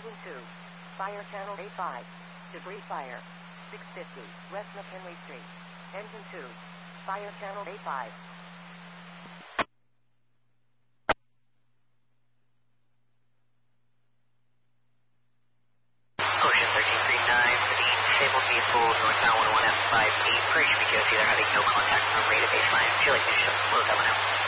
Engine 2. Fire channel A5. Debris fire. 650 West McKinley Street. Engine 2. Fire channel A5. Ocean 1339 for the disabled vehicle, northbound 11F58. Bridge BQC, they're having no contact from radar baseline. Would you like me to show close that one out?